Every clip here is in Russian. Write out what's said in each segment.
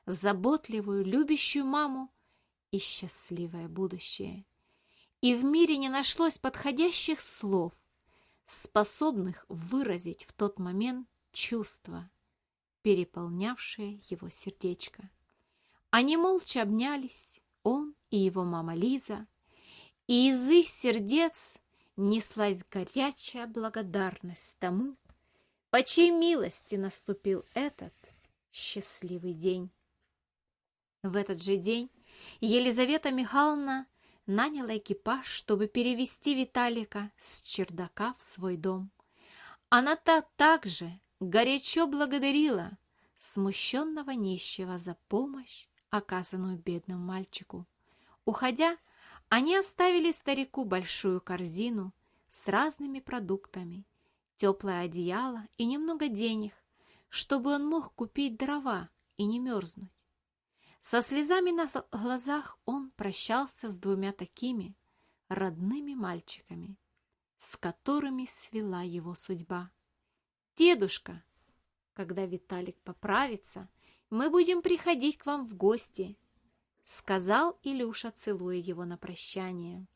заботливую, любящую маму и счастливое будущее. И в мире не нашлось подходящих слов, способных выразить в тот момент чувства, переполнявшие его сердечко. Они молча обнялись, он и его мама Лиза, и из их сердец неслась горячая благодарность тому, по чьей милости наступил этот счастливый день. В этот же день Елизавета Михайловна наняла экипаж, чтобы перевезти Виталика с чердака в свой дом. Она также горячо благодарила смущенного нищего за помощь, оказанную бедному мальчику. Уходя, они оставили старику большую корзину с разными продуктами, теплое одеяло и немного денег, чтобы он мог купить дрова и не мерзнуть. Со слезами на глазах он прощался с двумя такими родными мальчиками, с которыми свела его судьба. «Дедушка, когда Виталик поправится, мы будем приходить к вам в гости», сказал Илюша, целуя его на прощание.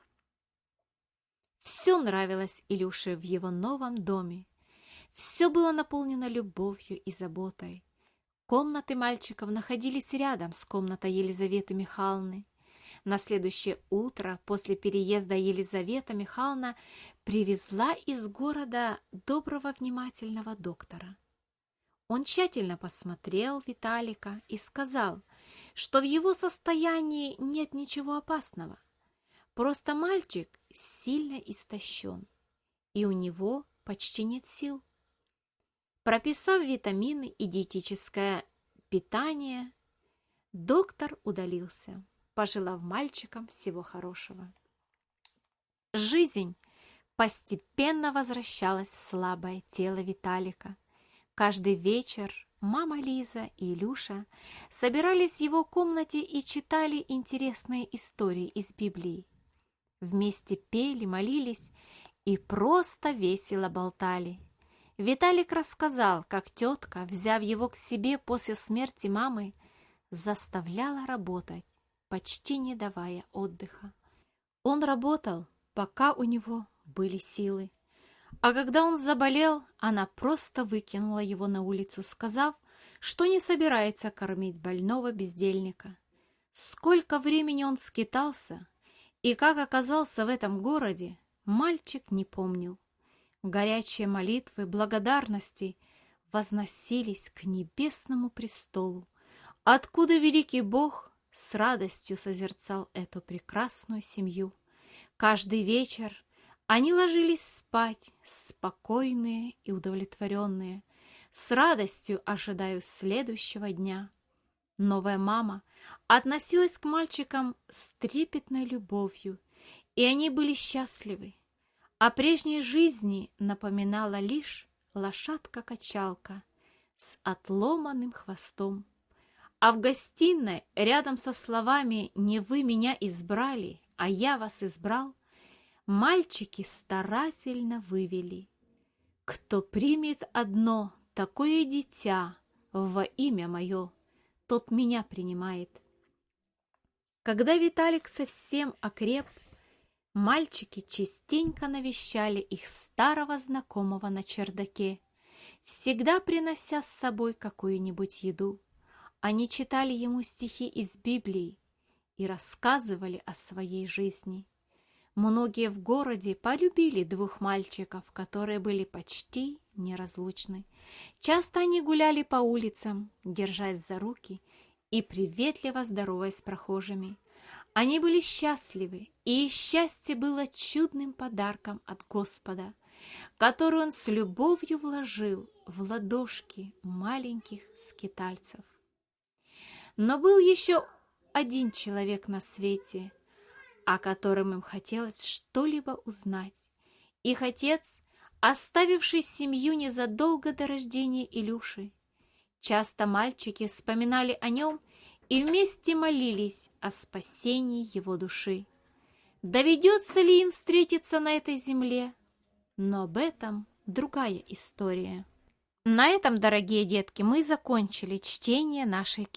Все нравилось Илюше в его новом доме. Все было наполнено любовью и заботой. Комнаты мальчиков находились рядом с комнатой Елизаветы Михайловны. На следующее утро после переезда Елизавета Михайловна привезла из города доброго внимательного доктора. Он тщательно посмотрел Виталика и сказал, что в его состоянии нет ничего опасного. Просто мальчик сильно истощен, и у него почти нет сил. Прописав витамины и диетическое питание, доктор удалился, пожелав мальчикам всего хорошего. Жизнь постепенно возвращалась в слабое тело Виталика. Каждый вечер мама Лиза и Илюша собирались в его комнате и читали интересные истории из Библии. Вместе пели, молились и просто весело болтали. Виталик рассказал, как тетка, взяв его к себе после смерти мамы, заставляла работать, почти не давая отдыха. Он работал, пока у него были силы. А когда он заболел, она просто выкинула его на улицу, сказав, что не собирается кормить больного бездельника. Сколько времени он скитался и как оказался в этом городе, мальчик не помнил. Горячие молитвы благодарности возносились к небесному престолу, откуда великий Бог с радостью созерцал эту прекрасную семью. Каждый вечер они ложились спать, спокойные и удовлетворенные, с радостью ожидая следующего дня. Новая мама относилась к мальчикам с трепетной любовью, и они были счастливы. О прежней жизни напоминала лишь лошадка-качалка с отломанным хвостом. А в гостиной, рядом со словами «Не вы меня избрали, а я вас избрал», мальчики старательно вывели: «Кто примет одно такое дитя во имя мое, тот меня принимает». Когда Виталик совсем окреп, мальчики частенько навещали их старого знакомого на чердаке, всегда принося с собой какую-нибудь еду. Они читали ему стихи из Библии и рассказывали о своей жизни. Многие в городе полюбили двух мальчиков, которые были почти неразлучны. Часто они гуляли по улицам, держась за руки и приветливо здороваясь с прохожими. Они были счастливы, и их счастье было чудным подарком от Господа, который Он с любовью вложил в ладошки маленьких скитальцев. Но был еще один человек на свете, о котором им хотелось что-либо узнать. Их отец, оставивший семью незадолго до рождения Илюши. Часто мальчики вспоминали о нем и вместе молились о спасении его души. Доведется ли им встретиться на этой земле? Но об этом другая история. На этом, дорогие детки, мы закончили чтение нашей книги.